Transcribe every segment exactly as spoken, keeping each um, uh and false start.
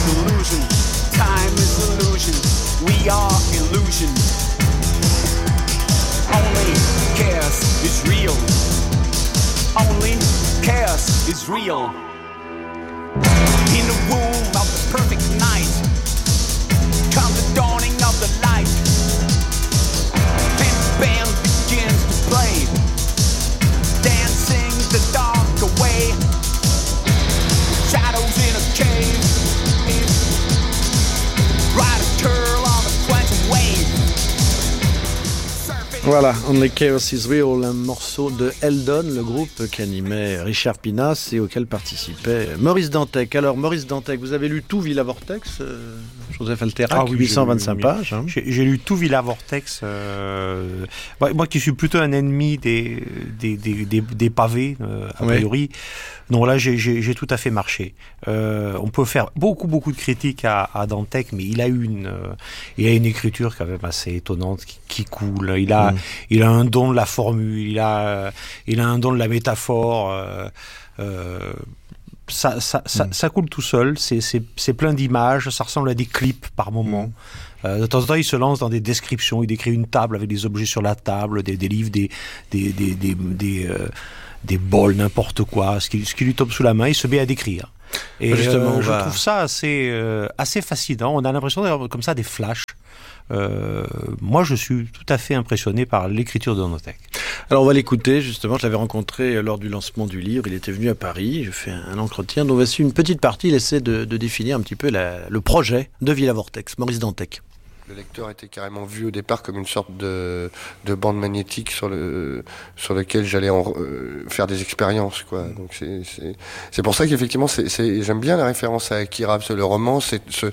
delusion. Time is illusion. We are illusion. Only chaos is real. Only chaos is real. In the womb of the perfect night comes the dawning of the light. And the band begins to play, dancing the dark away. Shadows in a cave, ride a curl on a quantum wave. Voilà, Only Chaos is Real, un morceau de Eldon, le groupe qu'animait Richard Pinas et auquel participait Maurice Dantec. Alors Maurice Dantec, vous avez lu tout Villa Vortex, euh, Joseph Alterac, ah oui, huit cent vingt-cinq j'ai, pages. Hein. J'ai, j'ai lu tout Villa Vortex. Euh, moi, moi qui suis plutôt un ennemi des, des, des, des, des pavés, euh, a priori, oui. Non, là j'ai, j'ai, j'ai tout à fait marché. Euh, on peut faire beaucoup beaucoup de critiques à, à Dantec, mais il a une, euh, il a une écriture quand même assez étonnante qui, qui coule. Il a, mmh. il a un don de la formule, il a, euh, il a un don de la métaphore. Euh, euh, ça, ça, ça, mmh. ça coule tout seul. C'est, c'est, c'est plein d'images. Ça ressemble à des clips par moment. Mmh. Euh, de temps en temps, il se lance dans des descriptions. Il décrit une table avec des objets sur la table, des, des livres, des, des, des, des, des euh, des bols, n'importe quoi, ce qui, ce qui lui tombe sous la main, il se met à décrire. Et justement, euh, je va... trouve ça assez, euh, assez fascinant. On a l'impression d'avoir comme ça des flashs. Euh, moi, je suis tout à fait impressionné par l'écriture de Dantec. Alors, on va l'écouter, justement. Je l'avais rencontré lors du lancement du livre. Il était venu à Paris. Je fais un entretien. Donc, voici une petite partie. Il essaie de, de définir un petit peu la, le projet de Villa Vortex. Maurice Dantec. Le lecteur était carrément vu au départ comme une sorte de, de bande magnétique sur le sur lequel j'allais en, euh, faire des expériences, quoi. Donc c'est c'est c'est pour ça qu'effectivement c'est, c'est j'aime bien la référence à Akira, parce que le roman c'est ce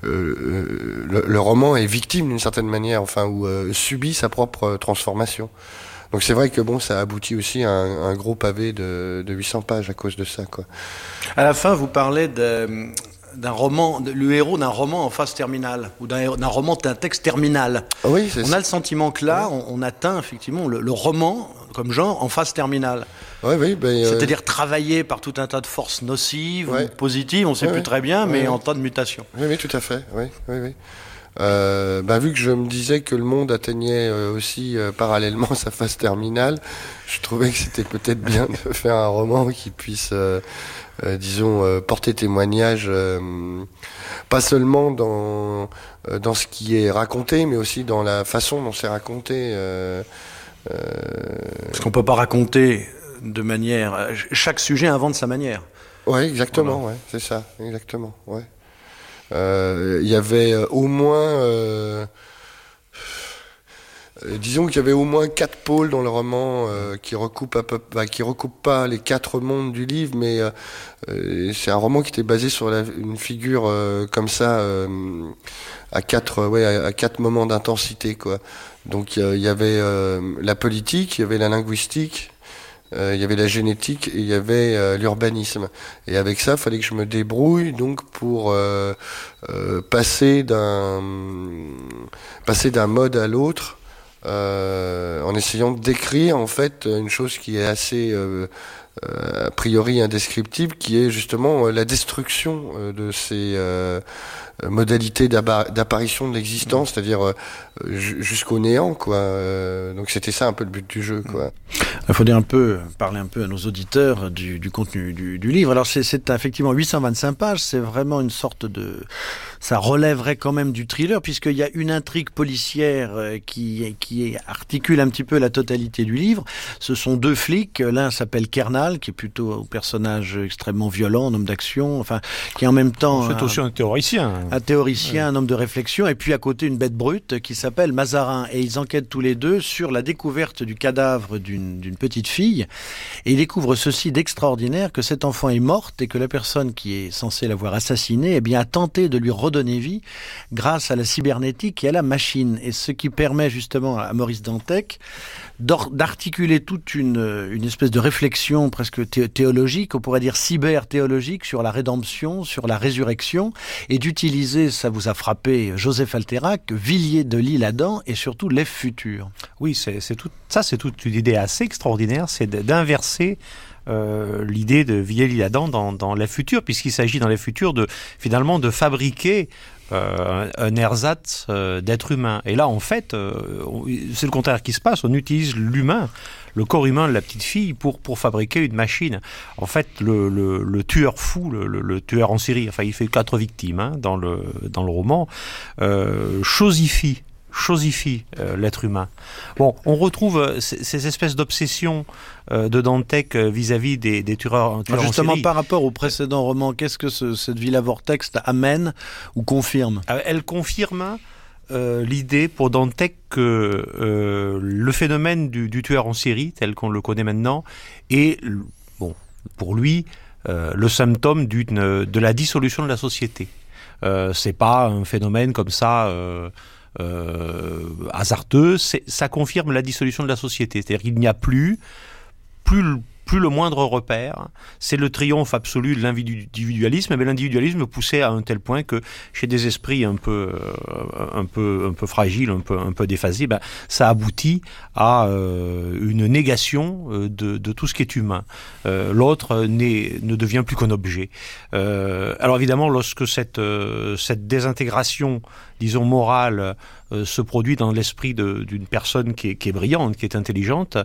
euh, le, le roman est victime d'une certaine manière, enfin ou euh, subit sa propre transformation. Donc c'est vrai que bon, ça aboutit aussi à un, un gros pavé de de huit cents pages à cause de ça, quoi. À la fin, vous parlez de d'un roman, le héros d'un roman en phase terminale, ou d'un, d'un roman d'un texte terminal. Oui, c'est on ça. a le sentiment que là, on, on atteint effectivement le, le roman comme genre en phase terminale. Oui, oui, ben, euh... C'est-à-dire travaillé par tout un tas de forces nocives ouais. ou positives, on ne sait ouais, plus ouais. très bien, mais ouais, en ouais. temps de mutation. Oui, oui, tout à fait. Oui, oui, oui. Euh, ben, vu que je me disais que le monde atteignait euh, aussi euh, parallèlement sa phase terminale, je trouvais que c'était peut-être bien de faire un roman qui puisse, euh, euh, disons, euh, porter témoignage, euh, pas seulement dans euh, dans ce qui est raconté, mais aussi dans la façon dont c'est raconté. Euh, euh... Parce qu'on peut pas raconter de manière. Chaque sujet invente sa manière. Oui, exactement. Voilà. Ouais, c'est ça, exactement. Ouais. Il euh, y avait au moins, euh, euh, disons qu'il y avait au moins quatre pôles dans le roman euh, qui recoupent à peu, bah, qui recoupent pas les quatre mondes du livre, mais euh, c'est un roman qui était basé sur la, une figure euh, comme ça euh, à quatre, ouais, à, à quatre moments d'intensité, quoi. Donc il y, y avait euh, la politique, il y avait la linguistique. Il euh, y avait la génétique et il y avait euh, l'urbanisme. Et avec ça, il fallait que je me débrouille donc pour euh, euh, passer d'un passer d'un mode à l'autre, euh, en essayant de décrire en fait une chose qui est assez euh, euh, a priori indescriptible, qui est justement euh, la destruction euh, de ces euh, modalités d'apparition de l'existence, c'est-à-dire euh, jusqu'au néant, quoi. Euh, donc c'était ça un peu le but du jeu, quoi. Il faut dire un peu, parler un peu à nos auditeurs du, du contenu du, du livre. Alors c'est, c'est effectivement huit cent vingt-cinq pages, c'est vraiment une sorte de... Ça relèverait quand même du thriller, puisqu'il y a une intrigue policière qui, qui articule un petit peu la totalité du livre. Ce sont deux flics, l'un s'appelle Kernal, qui est plutôt un personnage extrêmement violent, un homme d'action, enfin, qui est en même temps... C'est un, aussi un théoricien. Un théoricien, ouais. Un homme de réflexion, et puis à côté une bête brute qui s'appelle Mazarin. Et ils enquêtent tous les deux sur la découverte du cadavre d'une, d'une petite fille. Et ils découvrent ceci d'extraordinaire, que cet enfant est morte et que la personne qui est censée l'avoir assassinée, eh bien, a tenté de lui redonner vie grâce à la cybernétique et à la machine. Et ce qui permet justement à Maurice Dantec d'articuler toute une, une espèce de réflexion presque thé- théologique, on pourrait dire cyber-théologique, sur la rédemption, sur la résurrection, et d'utiliser, ça vous a frappé, Joseph Alterac, Villiers de l'Isle-Adam et surtout l'Ève future. Oui, c'est, c'est tout, ça c'est toute une idée assez extraordinaire, c'est d'inverser euh, l'idée de Villers-l'Isle-Adam dans, dans la future, puisqu'il s'agit dans la future de finalement de fabriquer Euh, un, un ersatz euh, d'être humain. Et là, en fait, euh, on, c'est le contraire qui se passe. On utilise l'humain, le corps humain de la petite fille pour, pour fabriquer une machine. En fait, le, le, le tueur fou, le, le, le tueur en série, enfin, il fait quatre victimes hein, dans, le, dans le roman, euh, chosifie chosifie euh, l'être humain. Bon, on retrouve euh, ces, ces espèces d'obsessions euh, de Dantec euh, vis-à-vis des, des tueurs, tueurs Justement, en série. par rapport au précédent roman, qu'est-ce que ce, cette Villa Vortex amène ou confirme ? Elle confirme euh, l'idée pour Dantec que euh, le phénomène du, du tueur en série, tel qu'on le connaît maintenant, est, bon, pour lui, euh, le symptôme d'une, de la dissolution de la société. Euh, c'est pas un phénomène comme ça... Euh, Euh, hasardeux, c'est, ça confirme la dissolution de la société. C'est-à-dire qu'il n'y a plus, plus, plus le moindre repère. C'est le triomphe absolu de l'individualisme, mais l'individualisme poussé à un tel point que chez des esprits un peu, euh, un peu, un peu fragiles, un peu, un peu déphasés, ben, ça aboutit à euh, une négation de, de tout ce qui est humain. Euh, l'autre n'est, ne devient plus qu'un objet. Euh, alors évidemment, lorsque cette, euh, cette désintégration, disons morale, euh, se produit dans l'esprit de, d'une personne qui est, qui est brillante, qui est intelligente,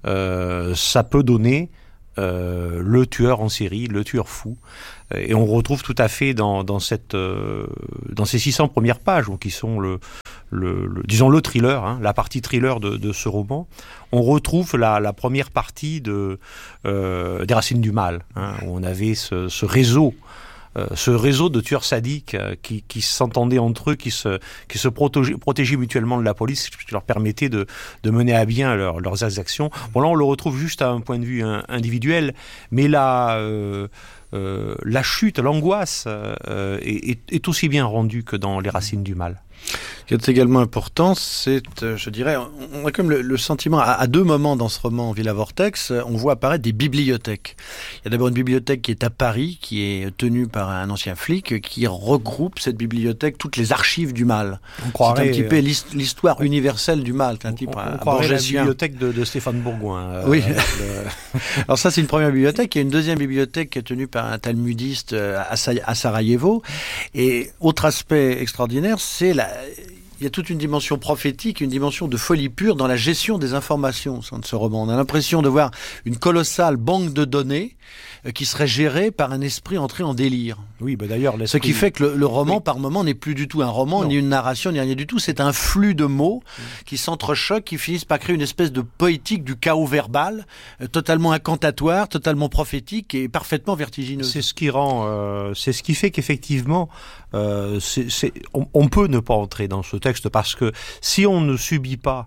euh, ça peut donner euh, le tueur en série, le tueur fou. Et on retrouve tout à fait dans, dans, cette, euh, dans ces six cents premières pages, qui sont le, le, le, disons le thriller, hein, la partie thriller de, de ce roman, on retrouve la, la première partie de, euh, des Racines du Mal, hein, où on avait ce, ce réseau Euh, ce réseau de tueurs sadiques euh, qui, qui s'entendaient entre eux, qui se, qui se protégeaient, protégeaient mutuellement de la police, qui leur permettait de, de mener à bien leur, leurs actions. Bon, là, on le retrouve juste à un point de vue un, individuel, mais là, euh, euh, la chute, l'angoisse euh, est, est, est aussi bien rendue que dans Les Racines du Mal. Ce qui est également important, c'est, euh, je dirais, on a comme le, le sentiment, à, à deux moments dans ce roman Villa Vortex, on voit apparaître des bibliothèques. Il y a d'abord une bibliothèque qui est à Paris, qui est tenue par un ancien flic, qui regroupe cette bibliothèque, toutes les archives du mal. On croirait, c'est un petit peu l'histoire universelle du mal. C'est un type, on, on un croirait la bourgesien. bibliothèque de, de Stéphane Bourgoin. Euh, oui. Le... Alors ça, c'est une première bibliothèque. Il y a une deuxième bibliothèque qui est tenue par un talmudiste à, à Sarajevo. Et autre aspect extraordinaire, c'est la... Il y a toute une dimension prophétique, une dimension de folie pure dans la gestion des informations au sein de ce roman. On a l'impression de voir une colossale banque de données euh, qui serait gérée par un esprit entré en délire. Oui, bah d'ailleurs, ce qui fait que le, le roman, oui. par moment, n'est plus du tout un roman, non. ni une narration, ni rien du tout. C'est un flux de mots oui. qui s'entrechoquent, qui finissent par créer une espèce de poétique du chaos verbal, euh, totalement incantatoire, totalement prophétique et parfaitement vertigineuse. C'est ce qui rend, euh, c'est ce qui fait qu'effectivement, euh, c'est, c'est, on, on peut ne pas entrer dans ce texte parce que si on ne subit pas,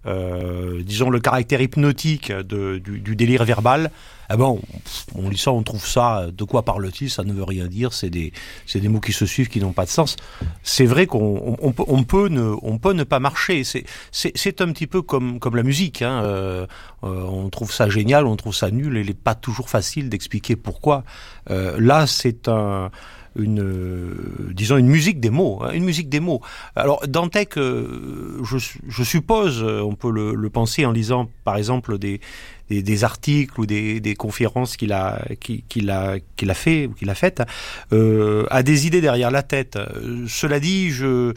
euh, disons, le caractère hypnotique de, du, du délire verbal, eh ben on, on lit ça, on trouve ça, de quoi parle-t-il, ça ne veut rien dire, c'est des, c'est des mots qui se suivent, qui n'ont pas de sens. C'est vrai qu'on on, on, on peut, ne, on peut ne pas marcher, c'est, c'est, c'est un petit peu comme, comme la musique, hein. euh, euh, on trouve ça génial, on trouve ça nul, et il n'est pas toujours facile d'expliquer pourquoi. Euh, là, c'est un... une euh, disons une musique des mots, hein, une musique des mots. Alors Dantec, euh, je, je suppose, on peut le, le penser en lisant par exemple des des, des articles ou des, des conférences qu'il a qu'il, qu'il a qu'il a fait ou qu'il a faites, euh, a des idées derrière la tête. Euh, cela dit, je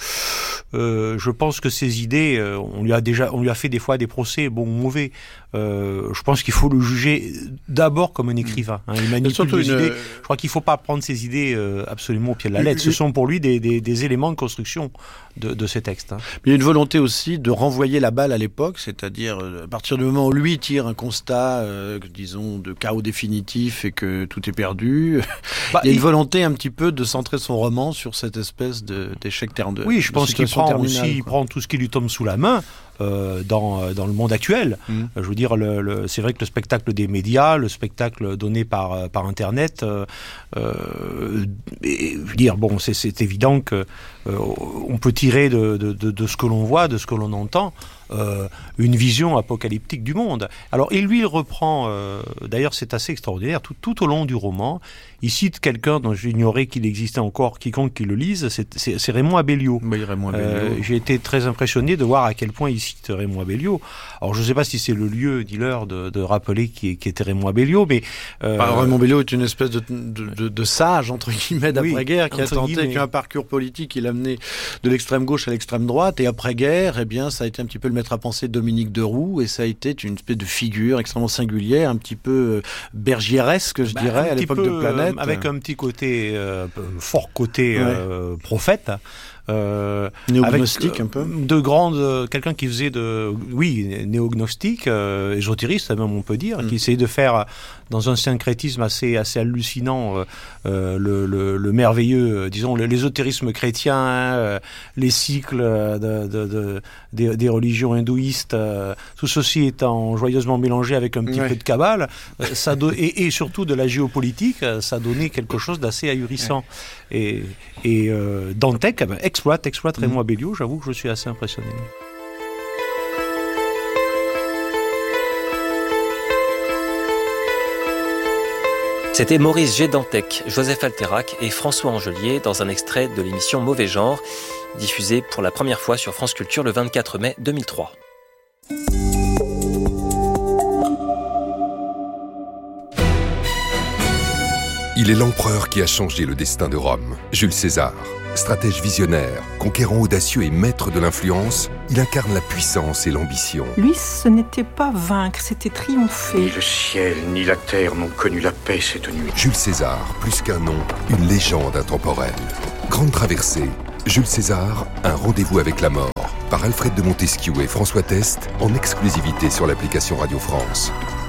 euh, je pense que ces idées, euh, on lui a déjà on lui a fait des fois des procès, bons ou mauvais. Euh, je pense qu'il faut le juger d'abord comme un écrivain. Hein, il manipule des une... idées. Je crois qu'il ne faut pas prendre ces idées euh, absolument au pied de la lettre. Ce sont pour lui des, des, des éléments de construction de, de ces textes. Hein. Il y a une volonté aussi de renvoyer la balle à l'époque, c'est-à-dire à partir du moment où lui tire un constat, euh, disons, de chaos définitif et que tout est perdu, bah, il y a une il... volonté un petit peu de centrer son roman sur cette espèce de, d'échec terminal. Oui, je pense qu'il prend aussi, il prend tout ce qui lui tombe sous la main. Euh, dans, dans le monde actuel. Mmh. Je veux dire, le, le, c'est vrai que le spectacle des médias, le spectacle donné par, par Internet, euh, euh, et, je veux dire, bon, c'est, c'est évident que euh, on peut tirer de, de, de, de ce que l'on voit, de ce que l'on entend, euh, une vision apocalyptique du monde. Alors, et lui, il reprend, euh, d'ailleurs c'est assez extraordinaire, tout, tout au long du roman, il cite quelqu'un dont j'ignorais qu'il existait encore, quiconque qui le lise, c'est, c'est, c'est Raymond Abellio. Oui, Raymond Abellio. Euh, j'ai été très impressionné de voir à quel point il cite Raymond Abellio. Alors, je ne sais pas si c'est le lieu, ni l'heure de, de rappeler qui, qui était Raymond Abellio, mais... Euh, bah, Raymond Abellio est une espèce de, de, de, de sage, entre guillemets, d'après-guerre, oui, qui a tenté, guillemets. qui a un parcours politique qui l'a amené de l'extrême gauche à l'extrême droite, et après-guerre, eh bien, ça a été un petit peu le maître à penser de Dominique Deroux, et ça a été une espèce de figure extrêmement singulière, un petit peu bergieresque, je bah, dirais, à l'époque peu, de Planète. Avec un petit côté, euh, fort côté ouais. euh, prophète. Euh, néognostique avec, un peu de grandes quelqu'un qui faisait de oui néognostique euh, ésotériste même on peut dire mm. qui essayait de faire dans un syncrétisme assez assez hallucinant euh, euh, le, le, le merveilleux disons l'ésotérisme chrétien euh, les cycles de, de, de, des, des religions hindouistes euh, tout ceci étant joyeusement mélangé avec un petit ouais. peu de cabale euh, ça do- et, et surtout de la géopolitique ça donnait quelque chose d'assez ahurissant ouais. et, et euh, Dantec eh ben, exploite, exploite Raymond Abellio, j'avoue que je suis assez impressionné. C'était Maurice G. Dantec, Joseph Alterac et François Angelier dans un extrait de l'émission Mauvais Genre, diffusée pour la première fois sur France Culture le vingt-quatre mai deux mille trois. Il est l'empereur qui a changé le destin de Rome, Jules César. Stratège visionnaire, conquérant audacieux et maître de l'influence, il incarne la puissance et l'ambition. Lui, ce n'était pas vaincre, c'était triompher. Ni le ciel, ni la terre n'ont connu la paix cette nuit. Jules César, plus qu'un nom, une légende intemporelle. Grande traversée, Jules César, un rendez-vous avec la mort, par Alfred de Montesquieu et François Test, en exclusivité sur l'application Radio France.